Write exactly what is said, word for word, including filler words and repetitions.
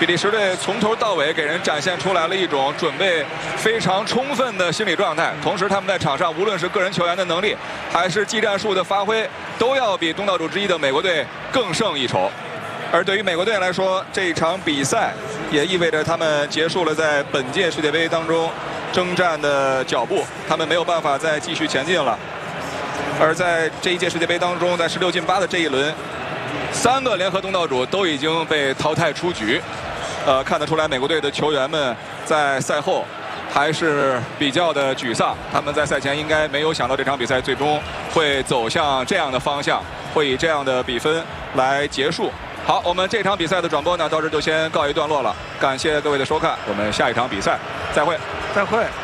比利时队从头到尾给人展现出来了一种准备非常充分的心理状态，同时他们在场上无论是个人球员的能力，还是技战术的发挥，都要比东道主之一的美国队更胜一筹。而对于美国队来说，这一场比赛也意味着他们结束了在本届世界杯当中征战的脚步，他们没有办法再继续前进了。而在这一届世界杯当中，在十六进八的这一轮，三个联合东道主都已经被淘汰出局。呃，看得出来，美国队的球员们在赛后还是比较的沮丧。他们在赛前应该没有想到这场比赛最终会走向这样的方向，会以这样的比分来结束。好，我们这场比赛的转播呢，到这就先告一段落了。感谢各位的收看，我们下一场比赛再会， 再会。